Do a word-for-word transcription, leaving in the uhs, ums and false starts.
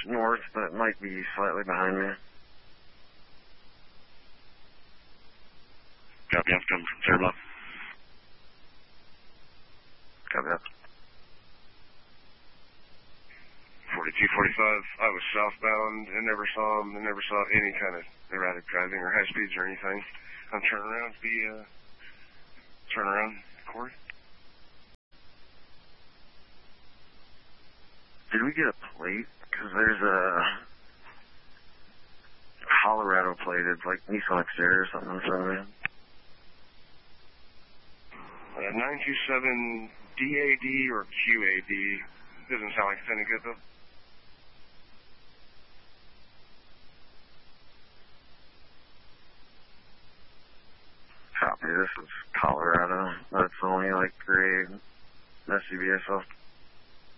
north, but it might be slightly behind me. Copy, I'm coming from Terrebonne. Copy that. forty-two forty-five, I was southbound and never saw him, and never saw any kind of erratic driving or high speeds or anything. I'm turning around to be, uh, turn around, Corey. Did we get a plate? Because there's a Colorado plate. It's like Nissan Xterra or something in front of me. Uh, nine two seven D A D or Q A D. Doesn't sound like it's any good, though. Copy, this is Colorado. That's the only, like, gray S U V I saw.